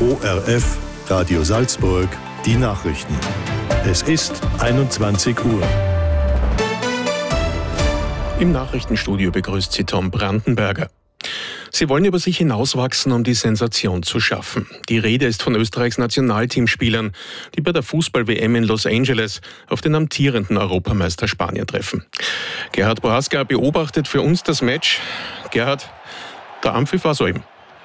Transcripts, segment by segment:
ORF Radio Salzburg, die Nachrichten. Es ist 21 Uhr. Im Nachrichtenstudio begrüßt Sie Tom Brandenberger. Sie wollen über sich hinauswachsen, um die Sensation zu schaffen. Die Rede ist von Österreichs Nationalteamspielern, die bei der Fußball-WM in Los Angeles auf den amtierenden Europameister Spanien treffen. Gerhard Bohaska beobachtet für uns das Match. Gerhard, der Anpfiff war soeben.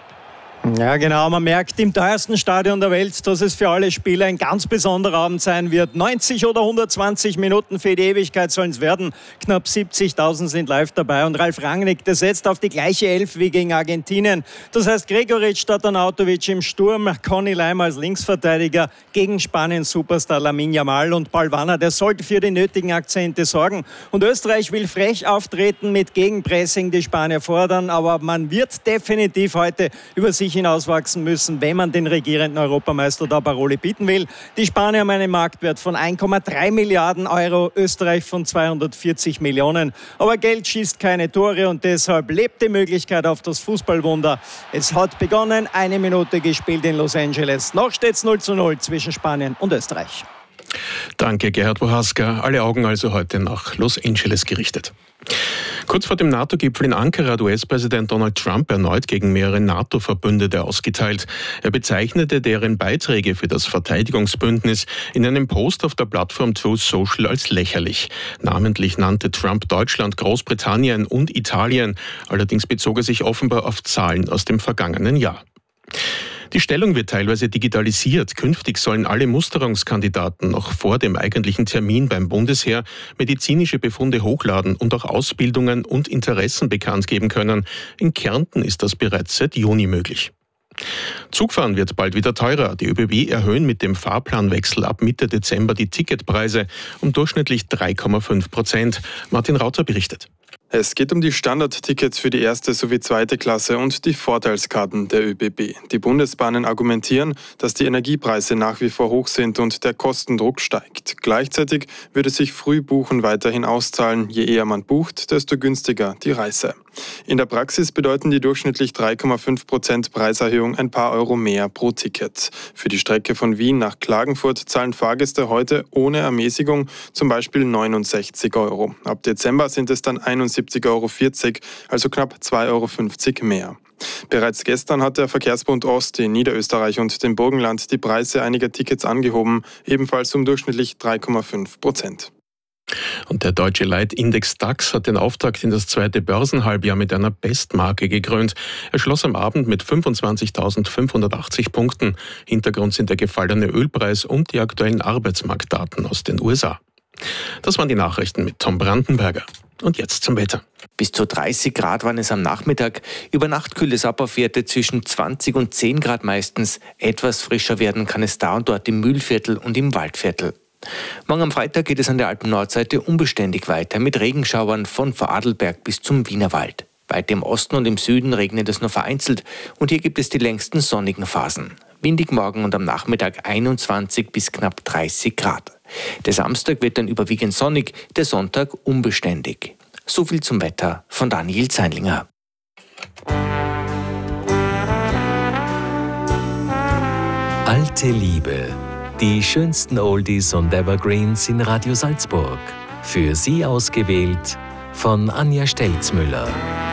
Ja, genau. Man merkt im teuersten Stadion der Welt, dass es für alle Spieler ein ganz besonderer Abend sein wird. 90 oder 120 Minuten für die Ewigkeit sollen es werden. Knapp 70.000 sind live dabei. Und Ralf Rangnick, der setzt auf die gleiche Elf wie gegen Argentinien. Das heißt, Gregoritsch, Tatanautovic im Sturm, Conny Leimer als Linksverteidiger, gegen Spaniens Superstar Lamine Yamal und Balvana, der sollte für die nötigen Akzente sorgen. Und Österreich will frech auftreten mit Gegenpressing, die Spanier fordern. Aber man wird definitiv heute über sich hinauswachsen müssen, wenn man den regierenden Europameister da Paroli bieten will. Die Spanier haben einen Marktwert von 1,3 Milliarden Euro, Österreich von 240 Millionen. Aber Geld schießt keine Tore und deshalb lebt die Möglichkeit auf das Fußballwunder. Es hat begonnen, 1 Minute gespielt in Los Angeles. Noch steht es 0:0 zwischen Spanien und Österreich. Danke, Gerhard Bohaska. Alle Augen also heute nach Los Angeles gerichtet. Kurz vor dem NATO-Gipfel in Ankara hat US-Präsident Donald Trump erneut gegen mehrere NATO-Verbündete ausgeteilt. Er bezeichnete deren Beiträge für das Verteidigungsbündnis in einem Post auf der Plattform Truth Social als lächerlich. Namentlich nannte Trump Deutschland, Großbritannien und Italien. Allerdings bezog er sich offenbar auf Zahlen aus dem vergangenen Jahr. Die Stellung wird teilweise digitalisiert. Künftig sollen alle Musterungskandidaten noch vor dem eigentlichen Termin beim Bundesheer medizinische Befunde hochladen und auch Ausbildungen und Interessen bekannt geben können. In Kärnten ist das bereits seit Juni möglich. Zugfahren wird bald wieder teurer. Die ÖBB erhöhen mit dem Fahrplanwechsel ab Mitte Dezember die Ticketpreise um durchschnittlich 3,5%. Martin Rauter berichtet. Es geht um die Standardtickets für die erste sowie zweite Klasse und die Vorteilskarten der ÖBB. Die Bundesbahnen argumentieren, dass die Energiepreise nach wie vor hoch sind und der Kostendruck steigt. Gleichzeitig würde sich Frühbuchen weiterhin auszahlen. Je eher man bucht, desto günstiger die Reise. In der Praxis bedeuten die durchschnittlich 3,5% Preiserhöhung ein paar Euro mehr pro Ticket. Für die Strecke von Wien nach Klagenfurt zahlen Fahrgäste heute ohne Ermäßigung zum Beispiel 69 Euro. Ab Dezember sind es dann 71,40 Euro, also knapp 2,50 Euro mehr. Bereits gestern hat der Verkehrsbund Ost in Niederösterreich und dem Burgenland die Preise einiger Tickets angehoben, ebenfalls um durchschnittlich 3,5%. Und der deutsche Leitindex DAX hat den Auftakt in das zweite Börsenhalbjahr mit einer Bestmarke gekrönt. Er schloss am Abend mit 25.580 Punkten. Hintergrund sind der gefallene Ölpreis und die aktuellen Arbeitsmarktdaten aus den USA. Das waren die Nachrichten mit Tom Brandenberger. Und jetzt zum Wetter. Bis zu 30 Grad waren es am Nachmittag. Über Nacht kühlt es ab auf Werte zwischen 20 und 10 Grad meistens. Etwas frischer werden kann es da und dort im Mühlviertel und im Waldviertel. Morgen am Freitag geht es an der Alpen-Nordseite unbeständig weiter mit Regenschauern von Vorarlberg bis zum Wienerwald. Weit im Osten und im Süden regnet es nur vereinzelt und hier gibt es die längsten sonnigen Phasen. Windig morgen und am Nachmittag 21 bis knapp 30 Grad. Der Samstag wird dann überwiegend sonnig, der Sonntag unbeständig. So viel zum Wetter von Daniel Zeinlinger. Alte Liebe. Die schönsten Oldies und Evergreens in Radio Salzburg. Für Sie ausgewählt von Anja Stelzmüller.